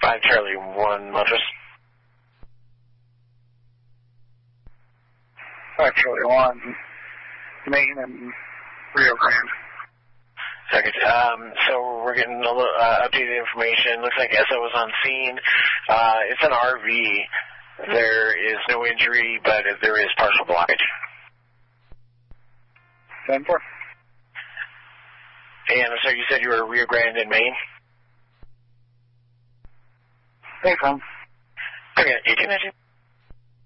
5 Charlie 1 Montrose. 5 Charlie 1, Maine and Rio Grande. Second. So we're getting a little updated information. Looks like SO was on scene. It's an RV. There is no injury, but there is partial blockage. 10-4. And so you said you were Rio Grande in Maine? Thanks, hon. Okay, 1819.